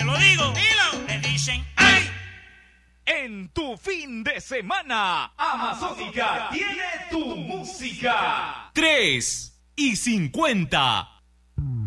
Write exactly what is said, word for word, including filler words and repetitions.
lo digo. Dilo. Le dicen, ¡ay! En tu fin de semana, Amazónica tiene tu música. tres y cincuenta.